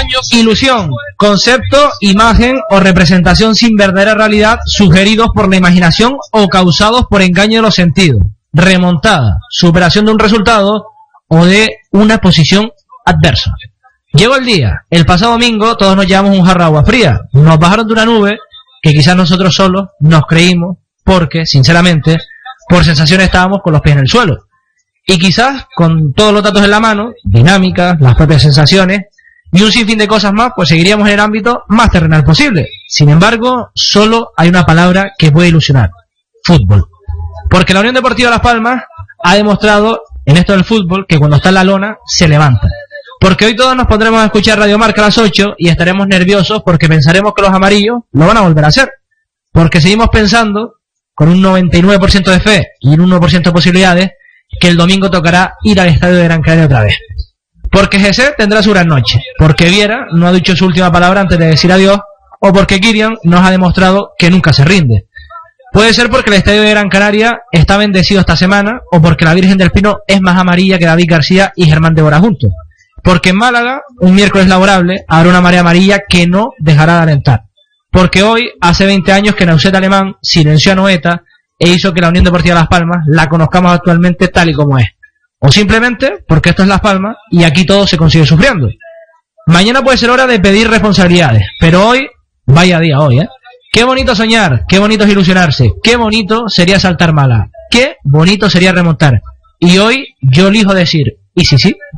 Ilusión, concepto, imagen o representación sin verdadera realidad, sugeridos por la imaginación o causados por engaño de los sentidos. Remontada, superación de un resultado o de una posición adversa. Llegó el día, el pasado domingo todos nos llevamos un jarro de agua fría, nos bajaron de una nube que quizás nosotros solos nos creímos porque, sinceramente, por sensación estábamos con los pies en el suelo. Y quizás con todos los datos en la mano, dinámicas, las propias sensaciones y un sinfín de cosas más, pues seguiríamos en el ámbito más terrenal posible. Sin embargo, solo hay una palabra que puede ilusionar: fútbol. Porque la Unión Deportiva Las Palmas ha demostrado en esto del fútbol que cuando está en la lona se levanta. Porque hoy todos nos pondremos a escuchar Radio Marca a las 8 y estaremos nerviosos porque pensaremos que los amarillos lo van a volver a hacer. Porque seguimos pensando, con un 99% de fe y un 1% de posibilidades, que el domingo tocará ir al estadio de Gran Canaria otra vez. Porque Jesse tendrá su gran noche, porque Viera no ha dicho su última palabra antes de decir adiós, o porque Kirian nos ha demostrado que nunca se rinde. Puede ser porque el estadio de Gran Canaria está bendecido esta semana, o porque la Virgen del Pino es más amarilla que David García y Germán de Bora juntos. Porque en Málaga, un miércoles laborable, habrá una marea amarilla que no dejará de alentar. Porque hoy, hace 20 años que Nauset Alemán silenció a Noeta e hizo que la Unión Deportiva Las Palmas la conozcamos actualmente tal y como es. O simplemente porque esto es Las Palmas y aquí todo se consigue sufriendo. Mañana puede ser hora de pedir responsabilidades, pero hoy, vaya día hoy, ¿eh? Qué bonito soñar, qué bonito es ilusionarse, qué bonito sería saltar mala, qué bonito sería remontar. Y hoy yo elijo decir, ¿y sí?